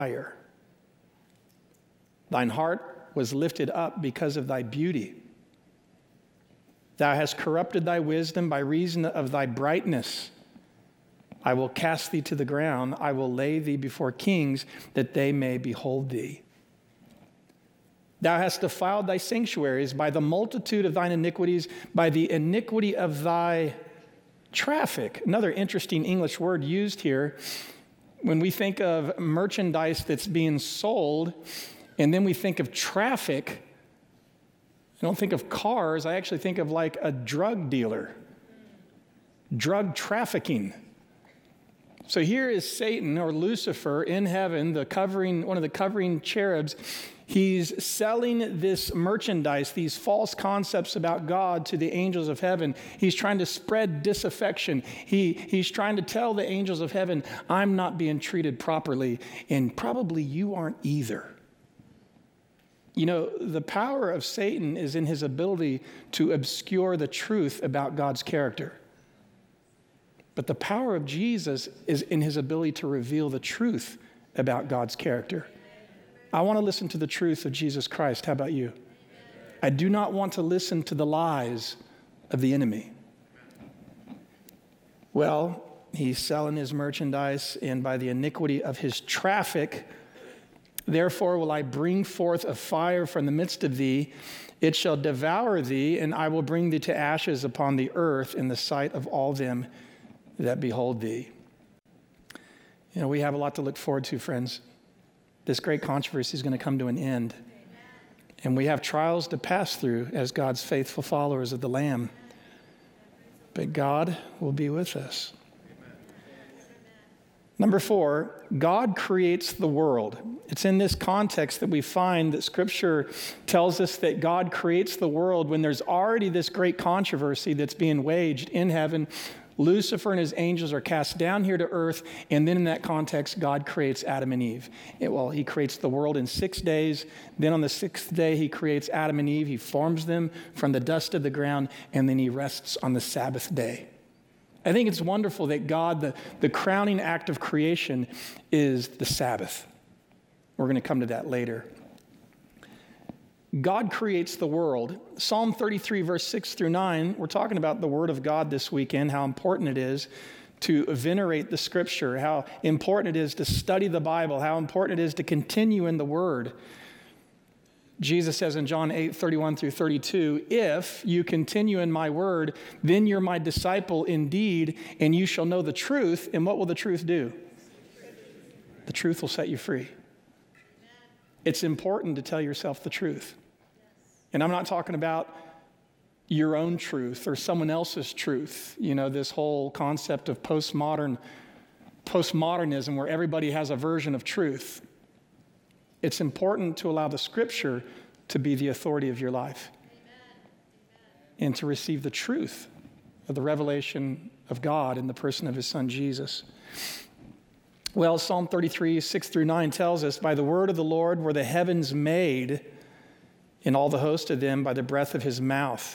fire. Thine heart was lifted up because of thy beauty. Thou hast corrupted thy wisdom by reason of thy brightness. I will cast thee to the ground. I will lay thee before kings, that they may behold thee. Thou hast defiled thy sanctuaries by the multitude of thine iniquities, by the iniquity of thy traffic. Another interesting English word used here. When we think of merchandise that's being sold, and then we think of traffic, I don't think of cars. I actually think of like a drug dealer, drug trafficking. So here is Satan, or Lucifer, in heaven, one of the covering cherubs. He's selling this merchandise, these false concepts about God, to the angels of heaven. He's trying to spread disaffection. He's trying to tell the angels of heaven, I'm not being treated properly, and probably you aren't either. You know, the power of Satan is in his ability to obscure the truth about God's character. But the power of Jesus is in his ability to reveal the truth about God's character. I want to listen to the truth of Jesus Christ. How about you? I do not want to listen to the lies of the enemy. Well, he's selling his merchandise, and by the iniquity of his traffic, therefore will I bring forth a fire from the midst of thee. It shall devour thee, and I will bring thee to ashes upon the earth in the sight of all them that behold thee. You know, we have a lot to look forward to, friends. This great controversy is going to come to an end. And we have trials to pass through as God's faithful followers of the Lamb. But God will be with us. Number 4, God creates the world. It's in this context that we find that Scripture tells us that God creates the world when there's already this great controversy that's being waged in heaven. Lucifer and his angels are cast down here to earth, and then in that context, God creates Adam and Eve. He creates the world in 6 days. Then on the 6th day, he creates Adam and Eve. He forms them from the dust of the ground, and then he rests on the Sabbath day. I think it's wonderful that God, the crowning act of creation, is the Sabbath. We're going to come to that later. God creates the world. Psalm 33, verse 6 through 9, we're talking about the Word of God this weekend, how important it is to venerate the Scripture, how important it is to study the Bible, how important it is to continue in the Word. Jesus says in John 8, 31 through 32, if you continue in my word, then you're my disciple indeed, and you shall know the truth. And what will the truth do? The truth will set you free. It's important to tell yourself the truth. And I'm not talking about your own truth or someone else's truth. You know, this whole concept of postmodernism where everybody has a version of truth. It's important to allow the Scripture to be the authority of your life. And to receive the truth of the revelation of God in the person of his Son, Jesus. Well, Psalm 33, 6 through 9 tells us, by the word of the Lord were the heavens made, and all the host of them by the breath of his mouth.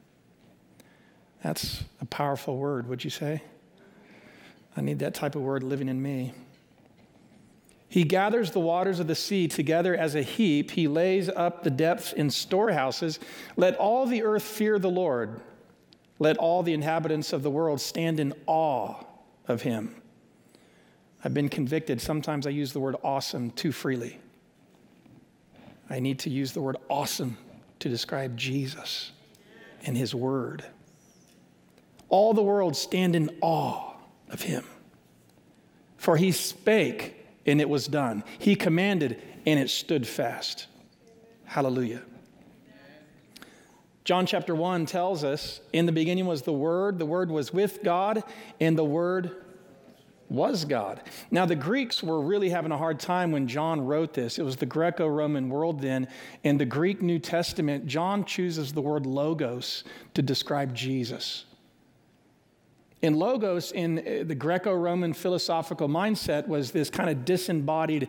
That's a powerful word, would you say? I need that type of word living in me. He gathers the waters of the sea together as a heap. He lays up the depths in storehouses. Let all the earth fear the Lord. Let all the inhabitants of the world stand in awe of him. I've been convicted. Sometimes I use the word awesome too freely. I need to use the word awesome to describe Jesus and his word. All the world stand in awe of him. For he spake, and it was done. He commanded, and it stood fast. Hallelujah. John chapter 1 tells us, in the beginning was the Word was with God, and the Word was God. Now, the Greeks were really having a hard time when John wrote this. It was the Greco-Roman world then. In the Greek New Testament, John chooses the word logos to describe Jesus. And logos in the Greco-Roman philosophical mindset was this kind of disembodied,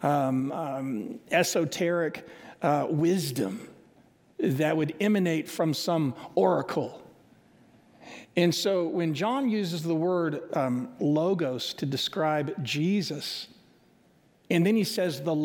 esoteric wisdom that would emanate from some oracle. And so when John uses the word logos to describe Jesus, And then he says, the